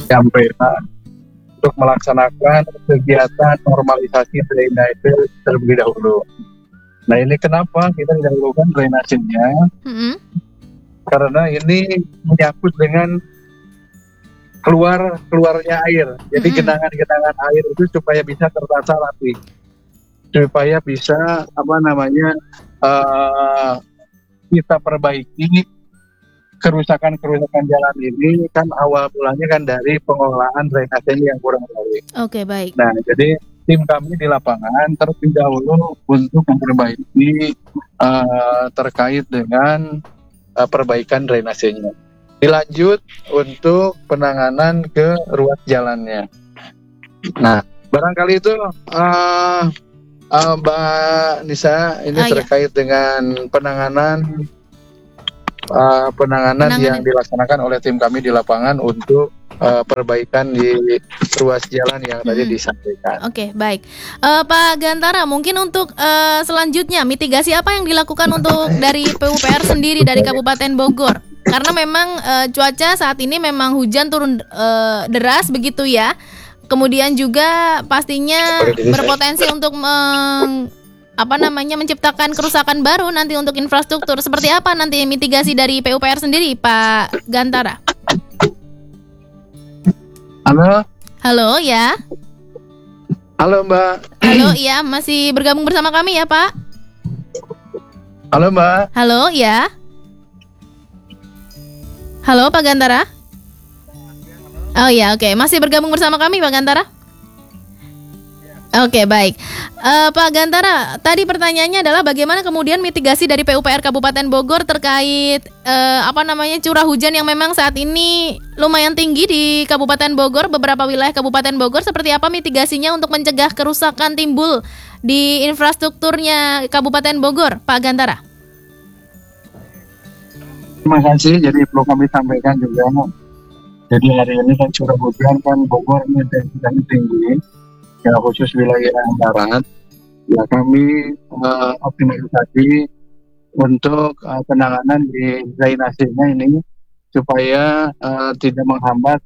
menyampaikan untuk melaksanakan kegiatan normalisasi drainase terlebih dahulu. Nah, ini kenapa kita didahulukan drainasenya? Karena ini menyangkut dengan keluarnya air. Jadi genangan-genangan air itu supaya bisa tertata rapi, supaya bisa kita perbaiki kerusakan jalan ini. Kan awal mulanya kan dari pengelolaan drainase yang kurang baik. Oke, baik. Nah, jadi tim kami di lapangan terlebih dahulu untuk memperbaiki terkait dengan perbaikan drainasenya. Dilanjut untuk penanganan ke ruas jalannya. Nah, barangkali itu Mbak Nisa, ini terkait dengan penanganan yang dilaksanakan oleh tim kami di lapangan untuk perbaikan di ruas jalan yang tadi disampaikan. Oke, baik. Pak Gantara, mungkin untuk selanjutnya mitigasi apa yang dilakukan untuk dari PUPR sendiri dari Kabupaten Bogor? Karena memang cuaca saat ini memang hujan turun deras begitu ya. Kemudian juga pastinya berpotensi untuk menciptakan kerusakan baru nanti untuk infrastruktur. Seperti apa nanti mitigasi dari PUPR sendiri, Pak Gantara? Halo ya. Halo Mbak. Halo ya, masih bergabung bersama kami ya Pak. Halo Mbak. Halo ya. Halo Pak Gantara. Oh ya, oke. Masih bergabung bersama kami Pak Gantara? Oke, baik. Pak Gantara, tadi pertanyaannya adalah bagaimana kemudian mitigasi dari PUPR Kabupaten Bogor terkait curah hujan yang memang saat ini lumayan tinggi di Kabupaten Bogor, beberapa wilayah Kabupaten Bogor. Seperti apa mitigasinya untuk mencegah kerusakan timbul di infrastrukturnya Kabupaten Bogor, Pak Gantara? Terima kasih. Jadi perlu kami sampaikan juga. Jadi hari ini kan curah hujan kan Bogor ini intensitasnya tinggi. Ya, khusus wilayah barat, ya kami optimalisasi untuk penanganan di drainasenya ini supaya tidak menghambat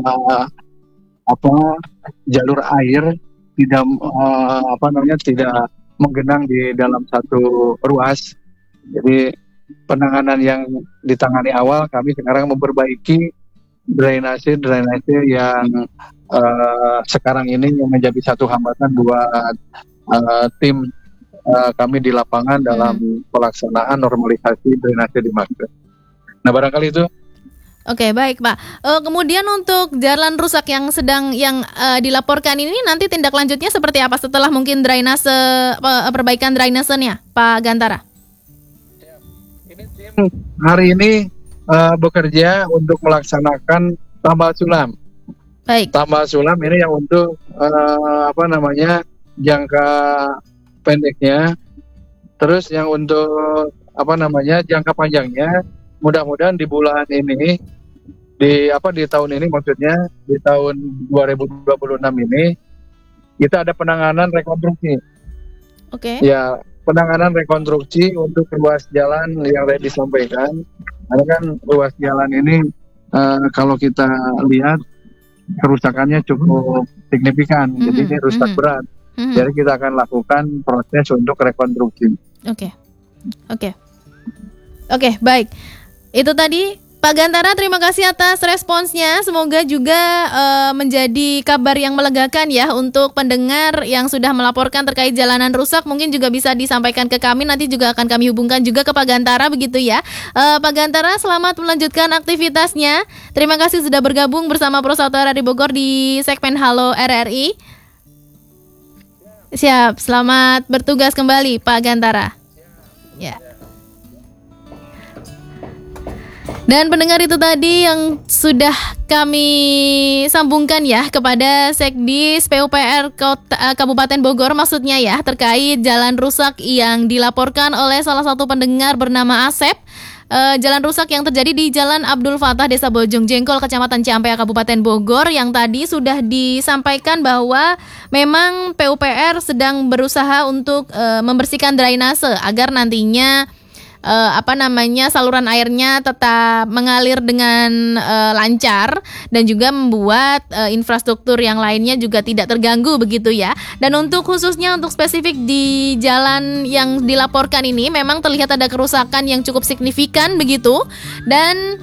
jalur air, tidak tidak menggenang di dalam satu ruas. Jadi penanganan yang ditangani awal, kami sekarang memperbaiki drainase yang sekarang ini yang menjadi satu hambatan buat tim kami di lapangan dalam pelaksanaan normalisasi drainase di Magelang. Nah, barangkali itu. Oke, baik Pak. Kemudian untuk jalan rusak yang dilaporkan ini nanti tindak lanjutnya seperti apa setelah mungkin perbaikan drainasenya, Pak Gantara? Ini tim hari ini bekerja untuk melaksanakan tambal sulam. Baik. Tambal sulam ini yang untuk jangka pendeknya, terus yang untuk jangka panjangnya, mudah-mudahan di bulan ini di tahun ini, maksudnya di tahun 2026 ini kita ada penanganan rekonstruksi. Oke. Ya, penanganan rekonstruksi untuk ruas jalan yang tadi disampaikan. Karena kan ruas jalan ini kalau kita lihat kerusakannya cukup signifikan, jadi ini rusak berat. Jadi kita akan lakukan proses untuk rekonstruksi. Oke, baik. Itu tadi Pak Gantara, terima kasih atas responsnya. Semoga juga menjadi kabar yang melegakan ya untuk pendengar yang sudah melaporkan terkait jalanan rusak. Mungkin juga bisa disampaikan ke kami, nanti juga akan kami hubungkan juga ke Pak Gantara begitu ya. Pak Gantara, selamat melanjutkan aktivitasnya. Terima kasih sudah bergabung bersama Pro Saudara di Bogor di segmen Halo RRI. Siap, selamat bertugas kembali Pak Gantara. Ya. Dan pendengar, itu tadi yang sudah kami sambungkan ya kepada Sekdis PUPR Kabupaten Bogor, maksudnya ya, terkait jalan rusak yang dilaporkan oleh salah satu pendengar bernama Asep. Jalan rusak yang terjadi di Jalan Abdul Fatah, Desa Bojong Jengkol, Kecamatan Ciampea, Kabupaten Bogor, yang tadi sudah disampaikan bahwa memang PUPR sedang berusaha untuk membersihkan drainase agar nantinya saluran airnya tetap mengalir dengan lancar dan juga membuat infrastruktur yang lainnya juga tidak terganggu begitu ya. Dan khususnya untuk spesifik di jalan yang dilaporkan ini memang terlihat ada kerusakan yang cukup signifikan begitu. Dan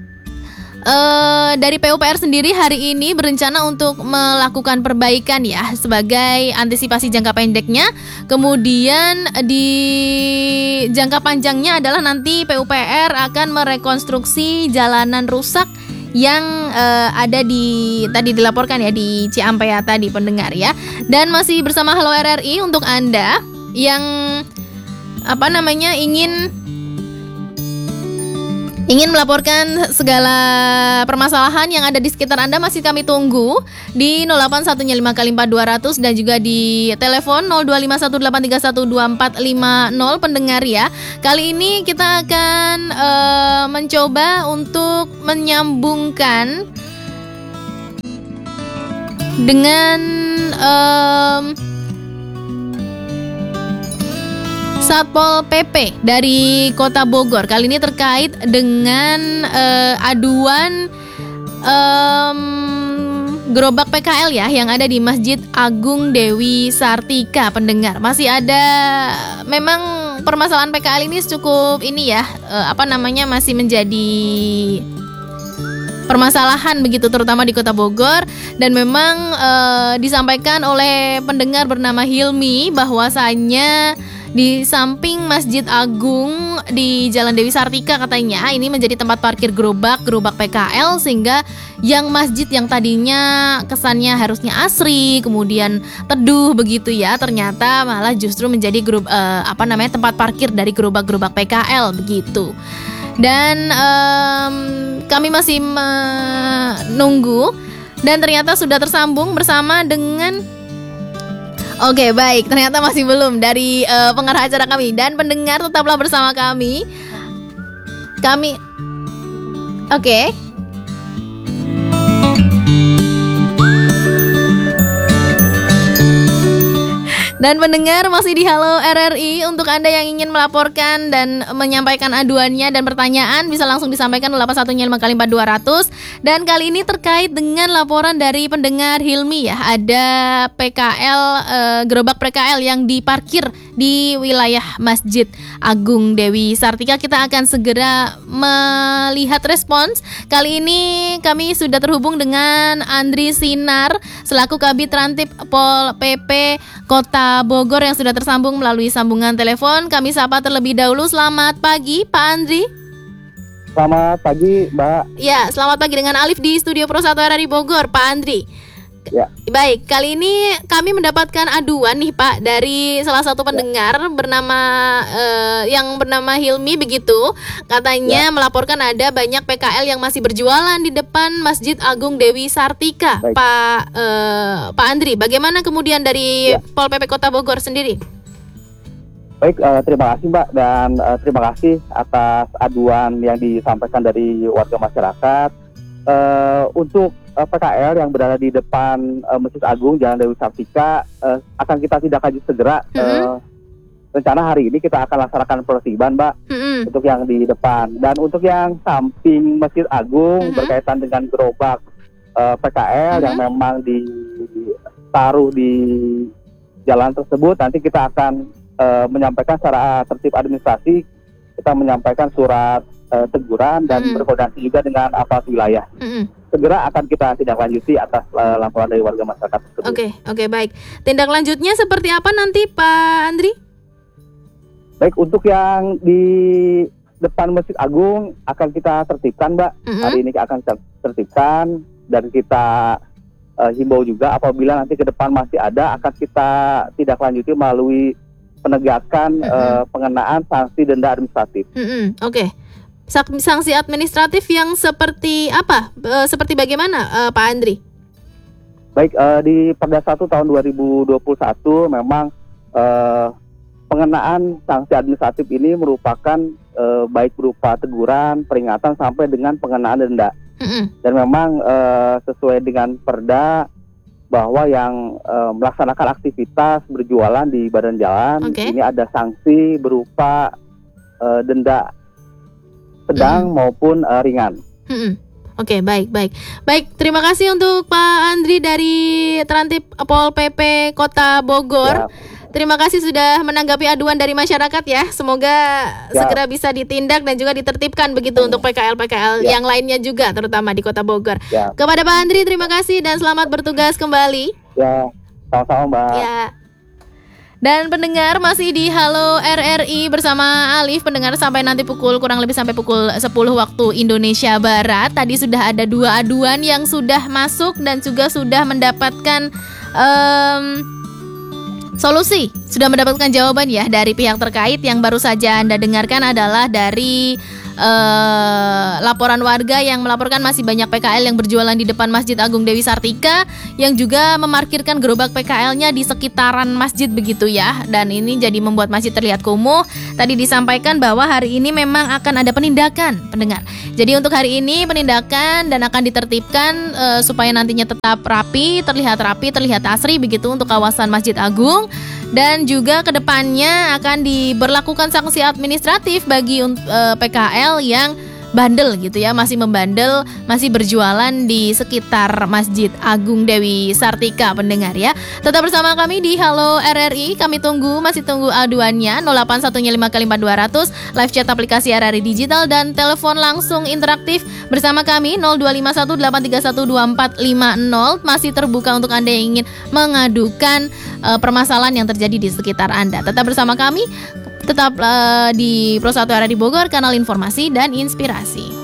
dari PUPR sendiri hari ini berencana untuk melakukan perbaikan ya sebagai antisipasi jangka pendeknya. Kemudian di jangka panjangnya adalah nanti PUPR akan merekonstruksi jalanan rusak yang ada tadi dilaporkan ya di Ciampea tadi pendengar ya. Dan masih bersama Halo RRI untuk Anda yang ingin melaporkan segala permasalahan yang ada di sekitar Anda, masih kami tunggu di 08115 dan juga di telepon 0251831240 pendengar ya. Kali ini kita akan mencoba untuk menyambungkan dengan Satpol PP dari Kota Bogor. Kali ini terkait dengan aduan gerobak PKL ya yang ada di Masjid Agung Dewi Sartika pendengar. Masih ada memang permasalahan PKL ini cukup masih menjadi permasalahan begitu terutama di Kota Bogor. Dan memang disampaikan oleh pendengar bernama Hilmi bahwasanya di samping Masjid Agung di Jalan Dewi Sartika katanya ini menjadi tempat parkir gerobak PKL, sehingga yang masjid yang tadinya kesannya harusnya asri kemudian teduh begitu ya, ternyata malah justru menjadi tempat parkir dari gerobak PKL begitu. Dan kami masih menunggu dan ternyata sudah tersambung bersama dengan Oke, baik, ternyata masih belum dari pengarah acara kami. Dan pendengar tetaplah bersama kami. Oke. Dan pendengar masih di Halo RRI. Untuk Anda yang ingin melaporkan dan menyampaikan aduannya dan pertanyaan bisa langsung disampaikan 0815 Dan kali ini terkait dengan laporan dari pendengar Hilmi ya. Ada gerobak PKL yang diparkir di wilayah Masjid Agung Dewi Sartika. Kita akan segera melihat respons. Kali ini kami sudah terhubung dengan Andri Sinar selaku Kabid Rantip Pol PP Kota Bogor yang sudah tersambung melalui sambungan telepon. Kami sapa terlebih dahulu. Selamat pagi Pak Andri. Selamat pagi Mbak. Ya, selamat pagi dengan Alif di Studio Pro 1 RRI Bogor, Pak Andri. Ya. Baik, kali ini kami mendapatkan aduan nih Pak dari salah satu pendengar yang bernama Hilmi begitu. Katanya melaporkan ada banyak PKL yang masih berjualan di depan Masjid Agung Dewi Sartika. Baik. Pak Andri, bagaimana kemudian dari Pol PP Kota Bogor sendiri? Baik, terima kasih Mbak, dan terima kasih atas aduan yang disampaikan dari warga masyarakat. Untuk PKL yang berada di depan Masjid Agung Jalan Dewi Sartika akan kita tindak lanjut segera. Rencana hari ini kita akan laksanakan penertiban Mbak, untuk yang di depan. Dan untuk yang samping Masjid Agung berkaitan dengan gerobak PKL yang memang ditaruh di jalan tersebut, nanti kita akan menyampaikan secara tertib administrasi. Kita menyampaikan surat teguran dan berkoordinasi juga dengan aparat wilayah. Segera akan kita tindak lanjuti atas laporan dari warga masyarakat tersebut. Oke, baik. Tindak lanjutnya seperti apa nanti Pak Andri? Baik, untuk yang di depan Masjid Agung akan kita tertibkan Mbak. Hari ini akan tertibkan dan kita himbau juga apabila nanti ke depan masih ada, akan kita tindak lanjuti melalui penegakan pengenaan sanksi denda administratif. Oke. Sanksi administratif yang seperti apa? Seperti bagaimana Pak Andri? Baik, di Perda 1 tahun 2021 memang pengenaan sanksi administratif ini merupakan baik berupa teguran, peringatan sampai dengan pengenaan denda. Dan memang sesuai dengan Perda bahwa yang melaksanakan aktivitas berjualan di badan jalan ini ada sanksi berupa denda sedang maupun ringan. Oke, baik. Terima kasih untuk Pak Andri dari Trantip Pol PP Kota Bogor. Ya. Terima kasih sudah menanggapi aduan dari masyarakat ya. Semoga segera bisa ditindak dan juga ditertibkan begitu untuk PKL yang lainnya juga, terutama di Kota Bogor. Ya. Kepada Pak Andri, terima kasih dan selamat bertugas kembali. Ya, sama-sama Mbak. Ya. Dan pendengar masih di Halo RRI bersama Alif. Pendengar sampai nanti kurang lebih sampai pukul 10 waktu Indonesia Barat. Tadi sudah ada 2 aduan yang sudah masuk dan juga sudah mendapatkan solusi, sudah mendapatkan jawaban ya dari pihak terkait. Yang baru saja Anda dengarkan adalah dari laporan warga yang melaporkan masih banyak PKL yang berjualan di depan Masjid Agung Dewi Sartika, yang juga memarkirkan gerobak PKL-nya di sekitaran masjid begitu ya. Dan ini jadi membuat masjid terlihat kumuh. Tadi disampaikan bahwa hari ini memang akan ada penindakan, pendengar. Jadi untuk hari ini penindakan dan akan ditertibkan supaya nantinya tetap rapi, terlihat asri begitu untuk kawasan Masjid Agung. Dan juga kedepannya akan diberlakukan sanksi administratif bagi PKL yang bandel gitu ya, masih membandel, masih berjualan di sekitar Masjid Agung Dewi Sartika, pendengar ya. Tetap bersama kami di Halo RRI, kami masih tunggu aduannya 0815 live chat aplikasi RRI Digital dan telepon langsung interaktif bersama kami 0251831240 masih terbuka untuk Anda yang ingin mengadukan permasalahan yang terjadi di sekitar Anda. Tetap bersama kami. Tetap di Pro 1 RRI Bogor, kanal informasi dan inspirasi.